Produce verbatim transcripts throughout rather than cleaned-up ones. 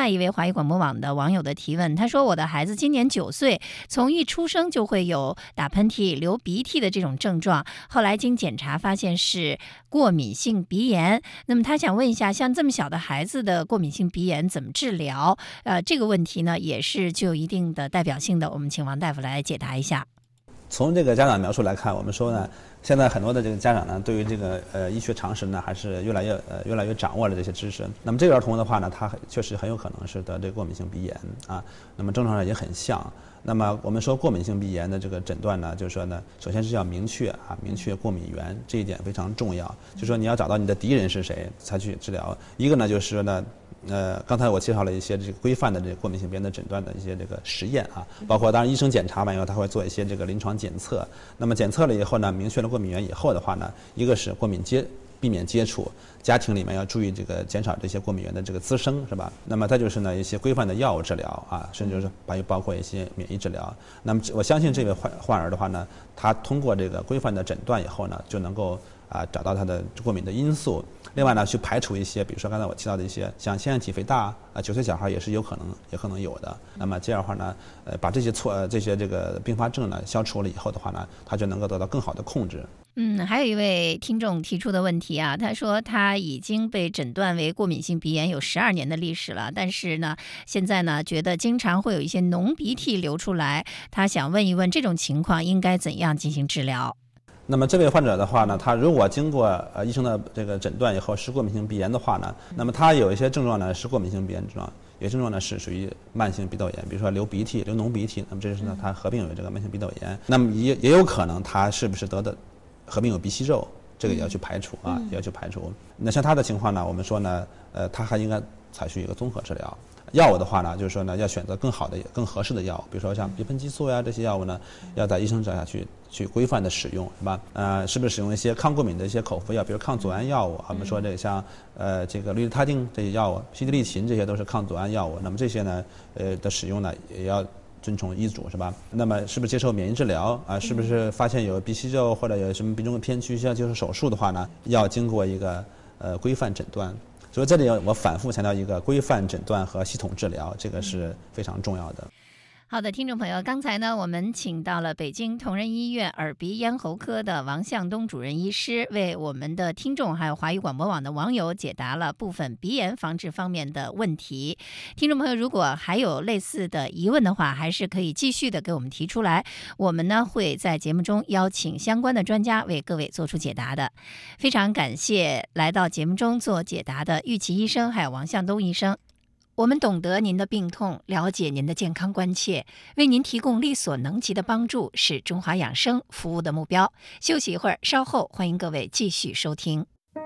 外一位华语广播网的网友的提问，他说我的孩子今年九岁，从一出生就会有打喷嚏、流鼻涕的这种症状，后来经检查发现是过敏性鼻炎。那么他想问一下，像这么小的孩子的过敏性鼻炎怎么治疗？呃，这个问题呢也是具有一定的代表性的，我们请王大夫来解答一下。 从这个家长描述来看，我们说呢，现在很多的这个家长呢，对于这个呃医学常识呢，还是越来越呃越来越掌握了这些知识。那么这个儿童的话呢，他确实很有可能是得这个过敏性鼻炎啊。那么症状上也很像。那么我们说过敏性鼻炎的这个诊断呢，就是说呢，首先是要明确啊，明确过敏源，这一点非常重要。就是说你要找到你的敌人是谁，才去治疗。一个呢就是说呢。呃，刚才我介绍了一些这个规范的这个过敏性鼻炎的诊断的一些这个实验啊，包括当然医生检查完以后，他会做一些这个临床检测。那么检测了以后呢，明确了过敏源以后的话呢，一个是过敏接避免接触，家庭里面要注意这个减少这些过敏源的这个滋生，是吧？那么再就是呢一些规范的药物治疗啊，甚至是还有包括一些免疫治疗。那么我相信这位患患儿的话呢，他通过这个规范的诊断以后呢，就能够啊找到他的过敏的因素。另外呢，去排除一些，比如说刚才我提到的一些，像腺样体肥大啊，九岁小孩也是有可能，也可能有的。那么这样的话呢，呃，把这些错、呃、这些这个并发症呢消除了以后的话呢，他就能够得到更好的控制。 嗯，还有一位听众提出的问题啊，他说他已经被诊断为过敏性鼻炎有十二年的历史了，但是呢，现在呢觉得经常会有一些脓鼻涕流出来，他想问一问这种情况应该怎样进行治疗？ 那么这位患者的话呢，他如果经过呃医生的这个诊断以后是过敏性鼻炎的话呢，那么他有一些症状呢是过敏性鼻炎症状，有些症状呢是属于慢性鼻窦炎，比如说流鼻涕、流脓鼻涕，那么这是呢他合并有这个慢性鼻窦炎。那么也也有可能他是不是得的合并有鼻息肉，这个也要去排除啊，也要去排除。那像他的情况呢，我们说呢，呃，他还应该采取一个综合治疗。药物的话呢，就是说呢，要选择更好的、更合适的药物，比如说像鼻喷激素呀这些药物呢，要在医生指导下去去规范的使用，是吧？呃，是不是使用一些抗过敏的一些口服药，比如抗组胺药物？我们说这个像呃这个氯他定这些药物，西地利嗪这些都是抗组胺药物。那么这些呢，呃的使用呢，也要遵从医嘱，是吧？那么是不是接受免疫治疗啊？是不是发现有鼻息肉或者有什么鼻中的偏区需要接受手术的话呢？要经过一个呃规范诊断。所以这里我反复强调一个规范诊断和系统治疗，这个是非常重要的。 好的，听众朋友，刚才呢，我们请到了北京同仁医院耳鼻咽喉科的王向东主任医师，为我们的听众还有华语广播网的网友解答了部分鼻炎防治方面的问题。听众朋友，如果还有类似的疑问的话，还是可以继续的给我们提出来，我们呢会在节目中邀请相关的专家为各位做出解答的。非常感谢来到节目中做解答的玉琪医生还有王向东医生。我们懂得您的病痛，了解您的健康关切，为您提供力所能及的帮助，是中华养生服务的目标。休息一会儿，稍后欢迎各位继续收听。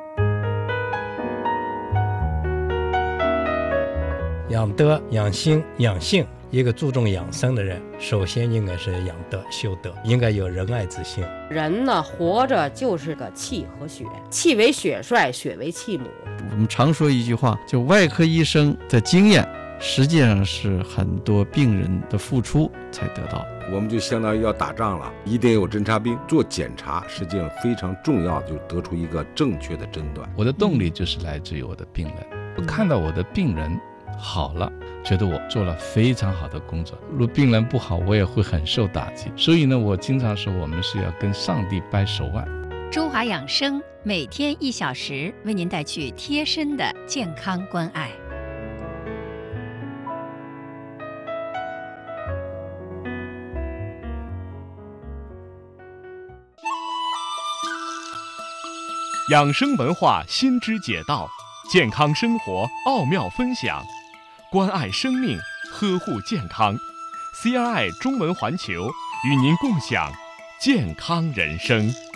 养德、养心、养性，一个注重养生的人，首先应该是养德、修德，应该有仁爱之心。 人呢，活着就是个气和血，气为血帅，血为气母。 我们常说一句话，就外科医生的经验实际上是很多病人的付出才得到。 我们就相当于要打仗了，一定有侦察兵做检查，实际上非常重要，就得出一个正确的诊断。 我的动力就是来自于我的病人，我看到我的病人好了，觉得我做了非常好的工作。如果病人不好，我也会很受打击。所以呢，我经常说我们是要跟上帝掰手腕。 中华养生每天一小时，为您带去贴身的健康关爱。 养生文化新知解道，健康生活奥妙分享，关爱生命，呵护健康。C R I 中文环球与您共享健康人生。